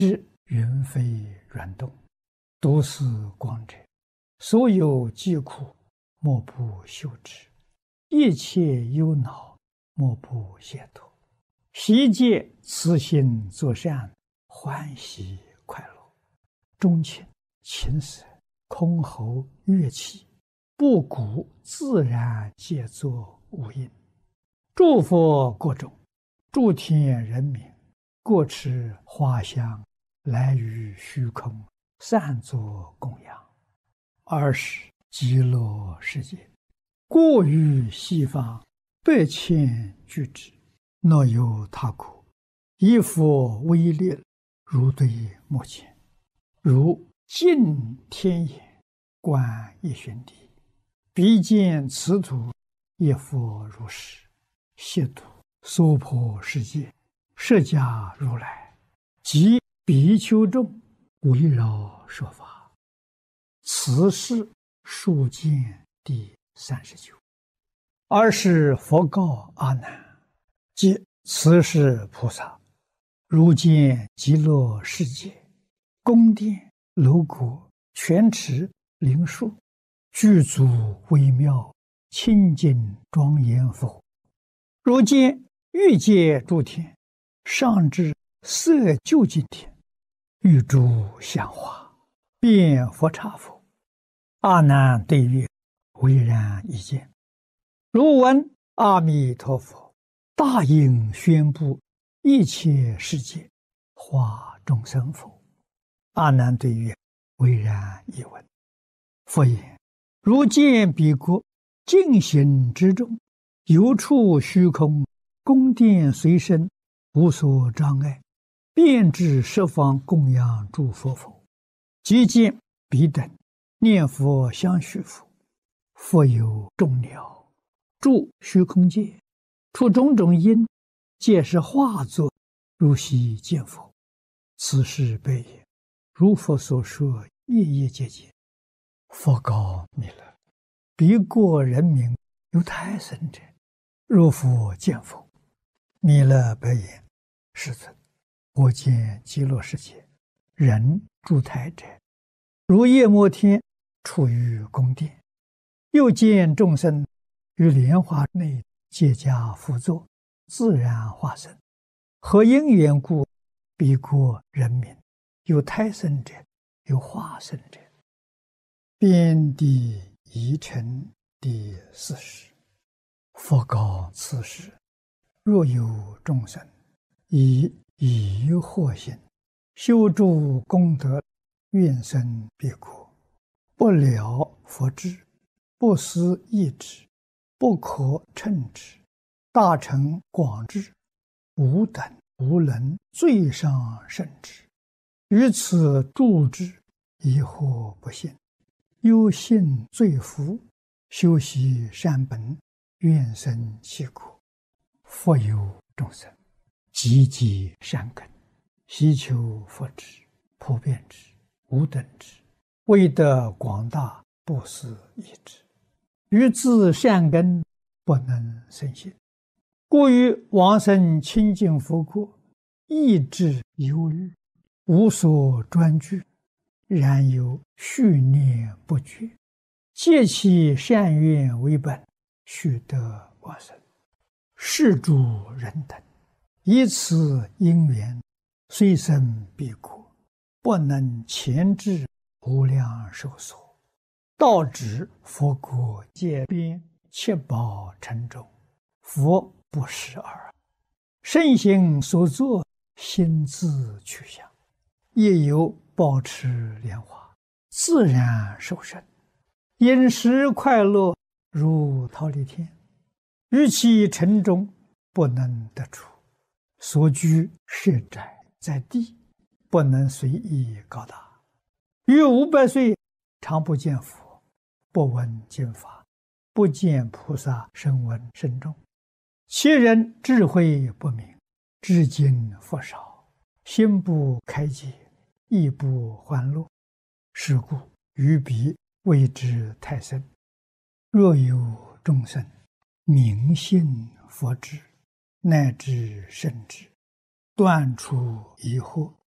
知云飞软动，独似光者，所有疾苦，莫不休之；一切忧恼，莫不解脱。悉皆慈心作善，欢喜快乐。钟情、琴瑟、箜篌、乐器，不鼓自然皆作无音。诸佛国中，诸天人民，各持花香，来于虚空，散作供养。尔时极乐世界，过于西方100,000俱之，若有他国，以佛威力，如对目前，如镜天眼，观一旬地，必见此土，一佛如是，悉土娑婆世界，释迦如来及比丘众，围绕说法。此是数见第39。尔时佛告阿难：即此是菩萨，如见极乐世界，宫殿楼阁、泉池、灵树，具足微妙，清净庄严否？如见欲界诸天，上至色究竟天，欲诸香花，遍佛刹否？阿难对曰：唯然一见。如闻阿弥陀佛大应宣布一切世界化众生否？阿难对曰：唯然一闻。佛言：如见彼国净行之中，有处虚空，宫殿随身，无所障碍，遍至十方供养诸佛否？即见彼等念佛相续否？复有众鸟住虚空界，出种种因，皆是化作，如悉见否？此是悲也。如佛所说，夜夜皆见。佛告弥勒：彼国人民有胎生者，如佛见否？弥勒白言：世尊，我见极乐世界人住胎者，如夜摩天处于宫殿，又见众生于莲花内皆加辅佐，自然化身。何因缘故？彼国人民有胎生者，有化身者。遍地疑尘第40。佛告此时：若有众生以疑惑心修诸功德，愿生彼国，不了佛智，不思议之，不可称之，大乘广智，无等无能，最上甚至。于此住之，疑惑不信，忧信罪福，修习善本，愿生其国。复有众生积极善根，希求佛智，普遍之，无等之，为得广大，不思议之。于自善根不能生信，故于往生清净佛国，意志忧虑，无所专具，然有续念不绝，借其善愿为本，须得往生。是诸人等以此因缘，虽生彼国，不能前至无量寿所，到指佛国界边七宝城中，佛不识耳。圣行所作，心自去向，亦有保持莲花，自然受生，饮食快乐，如忉利天。于其城中不能得出，所居设宅在地，不能随意高大。于500岁常不见佛，不闻经法，不见菩萨声闻声众。其人智慧不明，知经佛少，心不开解，亦不欢乐。是故于彼谓之胎生。若有众生明信佛智，乃至圣智，断除疑惑，